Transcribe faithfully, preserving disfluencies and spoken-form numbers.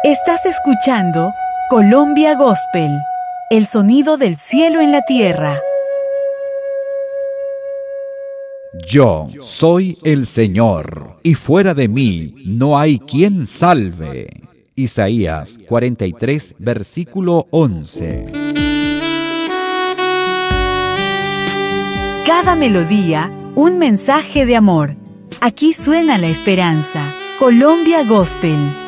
Estás escuchando Colombia Gospel, el sonido del cielo en la tierra. Yo soy el Señor, y fuera de mí no hay quien salve. Isaías cuarenta y tres, versículo once. Cada melodía, un mensaje de amor. Aquí suena la esperanza. Colombia Gospel.